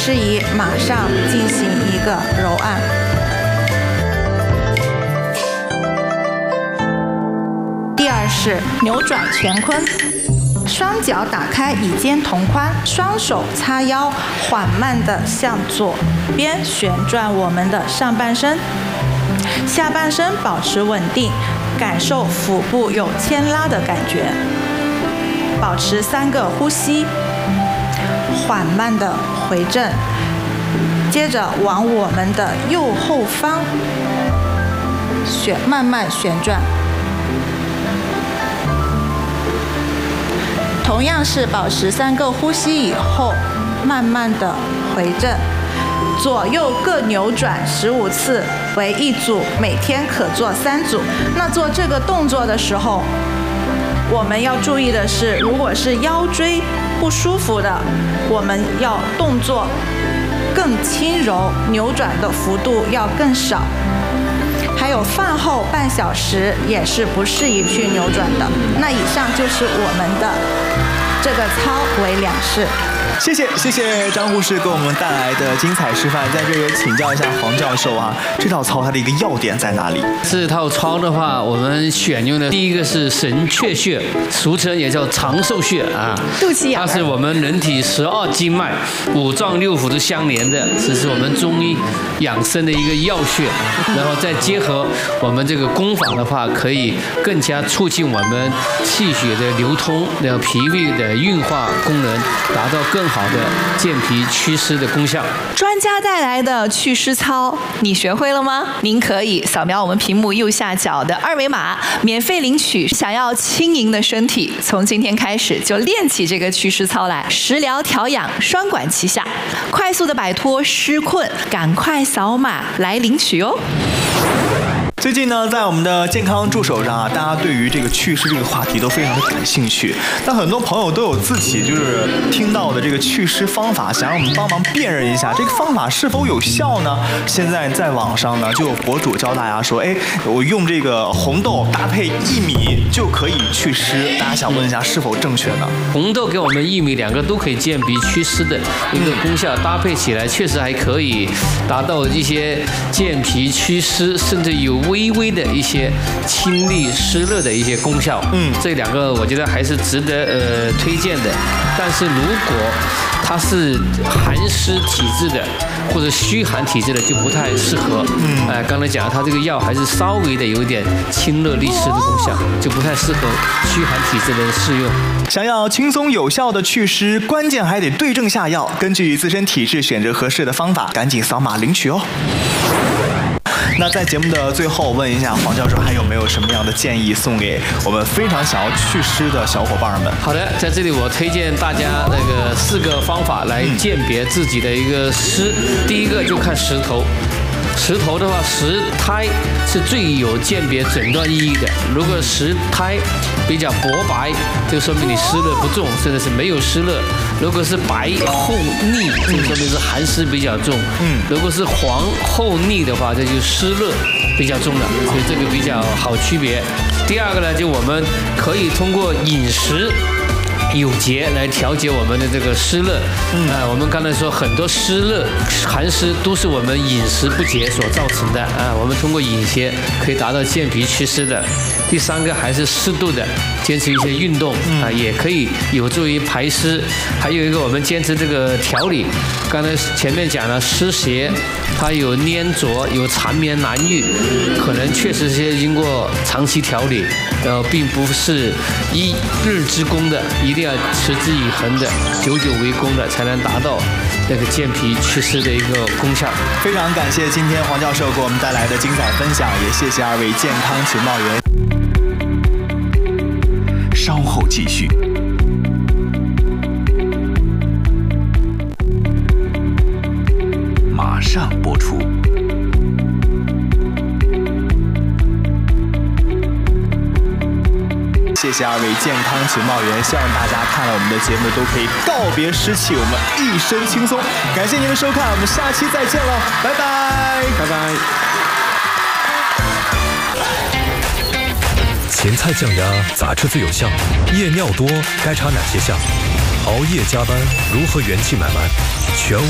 适宜马上进行一个揉按。第二式扭转乾坤。双脚打开与肩同宽，双手叉腰，缓慢地向左边旋转我们的上半身，下半身保持稳定，感受腹部有牵拉的感觉。保持3个呼吸，缓慢地回正，接着往我们的右后方慢慢旋转。同样是保持3个呼吸以后，慢慢的回正，左右各扭转15次为1组，每天可做3组。那做这个动作的时候，我们要注意的是，如果是腰椎不舒服的，我们要动作更轻柔，扭转的幅度要更少。还有饭后半小时也是不适宜去扭转的。那以上就是我们的这个操为2式。 谢谢张护士给我们带来的精彩示范，在这里请教一下黄教授啊，这套操它的一个要点在哪里？ 这套操的话，我们选用的第一个是神阙穴，俗称也叫长寿穴啊， 肚脐眼， 它是我们人体12经脉、5脏6腑都相连的，这是我们中医养生的一个要穴。然后再结合我们这个功法的话，可以更加促进我们气血的流通，然后脾胃的运化功能，达到更好的健脾祛湿的功效。 专家带来的祛湿操，你学会了吗？您可以扫描我们屏幕右下角的2维码，免费领取。想要轻盈的身体，从今天开始就练起这个祛湿操来，食疗调养双管齐下，快速的摆脱湿困，赶快扫码来领取哦。 最近呢，在我们的健康助手上啊，大家对于这个祛湿这个话题都非常的感兴趣。但很多朋友都有自己就是听到的这个祛湿方法，想让我们帮忙辨认一下这个方法是否有效呢？现在在网上呢，就有博主教大家说，哎，我用这个红豆搭配薏米就可以祛湿。大家想问一下，是否正确呢？ 红豆跟我们薏米2个都可以健脾祛湿的一个功效，搭配起来确实还可以达到一些健脾祛湿，甚至有微微的一些清利湿热的一些功效。这2个我觉得还是值得推荐的。但是如果它是寒湿体质的或者虚寒体质的，就不太适合。刚才讲它这个药还是稍微的有点清热利湿的功效，就不太适合虚寒体质的人适用。 想要轻松有效的祛湿，关键还得对症下药，根据自身体质选择合适的方法，赶紧扫码领取哦。那在节目的最后，问一下黄教授，还有没有什么样的建议送给我们非常想要祛湿的小伙伴们？ 好的，在这里我推荐大家那个4个方法来鉴别自己的一个湿。第一个就看石头。石头的话，石苔是最有鉴别诊断意义的。如果石苔比较薄白，就说明你湿热不重，甚至是没有湿热。如果是白厚腻，就说明是寒湿比较重。如果是黄厚腻的话，这就湿热比较重了，所以这个比较好区别。第二个呢，就我们可以通过饮食有节来调节我们的这个湿热。我们刚才说很多湿热、寒湿都是我们饮食不节所造成的啊。我们通过饮食可以达到健脾祛湿的。第3个还是适度的坚持一些运动啊，也可以有助于排湿。还有一个我们坚持这个调理，刚才前面讲了湿邪，它有粘着、有缠绵难愈，可能确实是经过长期调理，并不是一日之功的，一定要持之以恒的、久久为功的，才能达到那个健脾祛湿的一个功效。 非常感谢今天黄教授给我们带来的精彩分享，也谢谢2位健康情报员。 稍后继续。马上播出。 谢谢2位健康情报员，希望大家看了我们的节目都可以告别湿气，我们一身轻松。感谢您的收看，我们下期再见了，拜拜， 拜拜。 芹菜降压咋吃最有效？夜尿多该查哪些项？熬夜加班如何元气满满？全